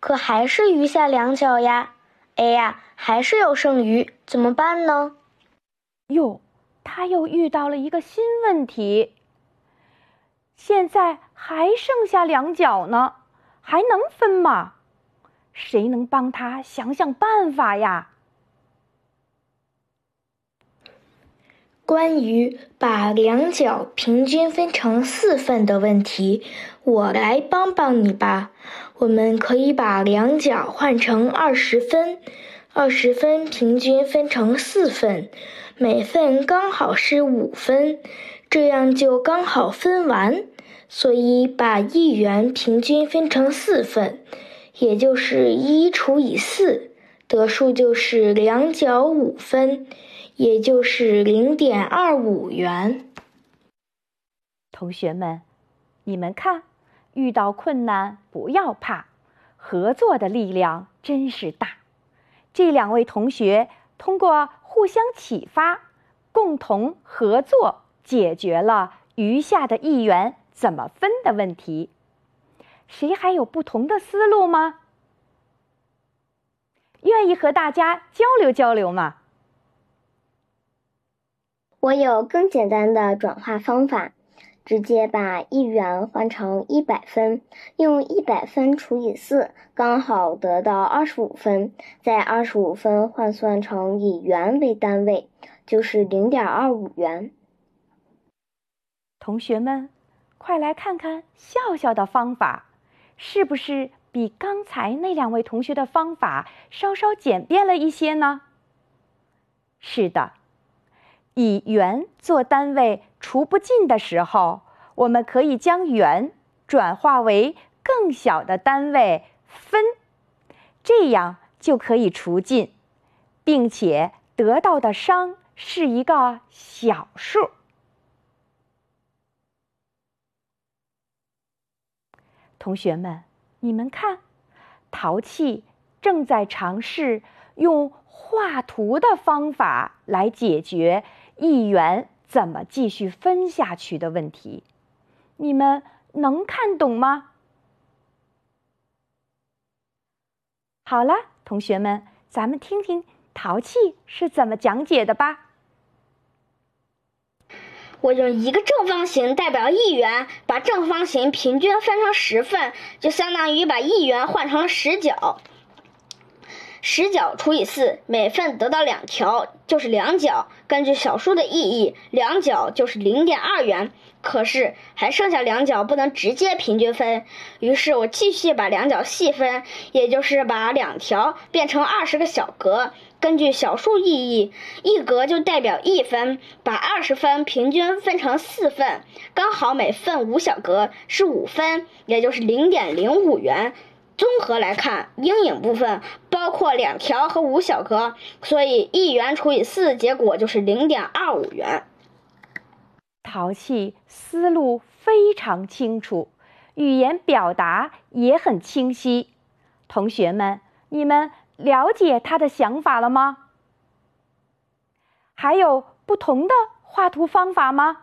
可还是余下2角呀。哎呀，还是有剩余，怎么办呢？ 哟，他又遇到了一个新问题。现在还剩下2角呢，还能分吗？谁能帮他想想办法呀？ 关于把2角平均分成4份的问题，我来帮帮你吧。我们可以把2角换成20分，20分平均分成4份，每份刚好是5分，这样就刚好分完。所以把1元平均分成4份，也就是1除以4，得数就是2角5分，也就是0.25元。 同学们，你们看，遇到困难不要怕，合作的力量真是大。这2位同学通过互相启发，共同合作，解决了余下的1元怎么分的问题。谁还有不同的思路吗？愿意和大家交流交流吗？ 我有更简单的转化方法，直接把1元换成100分，用100分除以4，刚好得到25分，再25分换算成以元为单位，就是0.25元。 同学们，快来看看笑笑的方法，是不是比刚才那2位同学的方法稍稍简便了一些呢？是的，以元做单位除不尽的时候，我们可以将元转化为更小的单位分，这样就可以除尽，并且得到的商是一个小数。同学们，你们看，淘气正在尝试用画图的方法来解决1元怎么继续分下去的问题。你们能看懂吗？好了，同学们，咱们听听淘气是怎么讲解的吧。 我用一个正方形代表1元，把正方形平均分成10份，就相当于把1元换成了10角。10角除以4，每份得到2条，就是2角。根据小数的意义，2角就是0.2元。可是还剩下2角不能直接平均分，于是我继续把2角细分，也就是把2条变成20个小格。根据小数意义，1格就代表1分，把20分平均分成4份，刚好每份5小格是5分，也就是0.05元。综合来看，阴影部分包括2条和5小格，所以1元除以4，结果就是0.25元。 淘气思路非常清楚，语言表达也很清晰。同学们，你们了解他的想法了吗？还有不同的画图方法吗？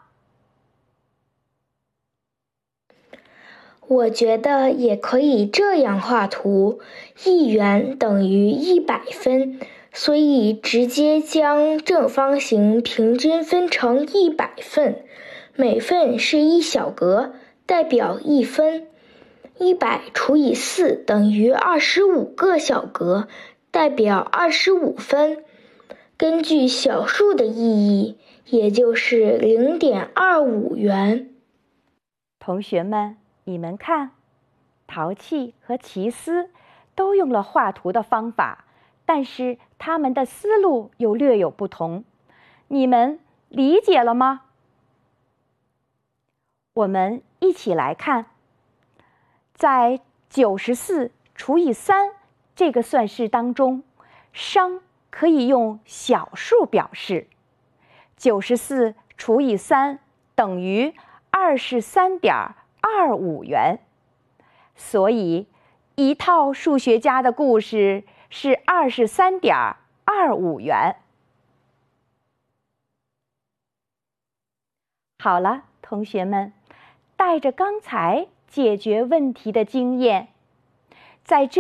我觉得也可以这样画图，1元等于100分，所以直接将正方形平均分成100份，每份是1小格，代表1分。100除以4等于25个小格，代表25分。根据小数的意义，也就是0.25元。 同学们，你们看，淘气和奇思都用了画图的方法，但是他们的思路又略有不同。你们理解了吗？我们一起来看，在94除以3这个算式当中，商可以用小数表示。94除以3等于23.25元。所以，一套数学家的故事是23.25元。好了，同学们，带着刚才解决问题的经验，在这